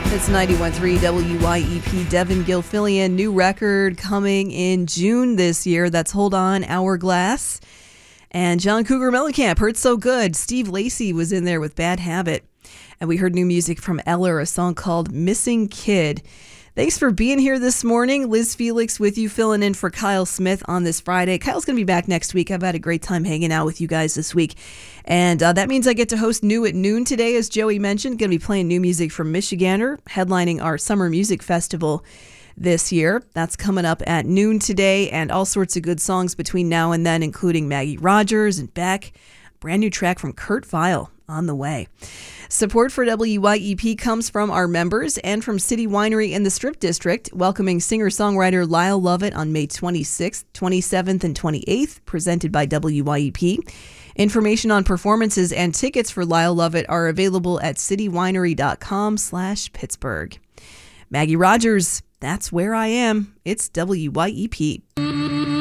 It's 91.3 WYEP. Devin Gilfillian, new record coming in June this year. That's Hold On, Hourglass. And John Cougar Mellencamp, Hurt So Good. Steve Lacy was in there with Bad Habit. And we heard new music from Eller, a song called Missing Kid. Thanks for being here this morning. Liz Felix with you, filling in for Kyle Smith on this Friday. Kyle's going to be back next week. I've had a great time hanging out with you guys this week. And that means I get to host New at Noon today, as Joey mentioned. Going to be playing new music from Michigander, headlining our Summer Music Festival this year. That's coming up at noon today, and all sorts of good songs between now and then, including Maggie Rogers and Beck. Brand new track from Kurt Vile on the way. Support for WYEP comes from our members and from City Winery in the Strip District, welcoming singer-songwriter Lyle Lovett on May 26th, 27th, and 28th, presented by WYEP. Information on performances and tickets for Lyle Lovett are available at citywinery.com/Pittsburgh. Maggie Rogers, That's Where I Am. It's WYEP.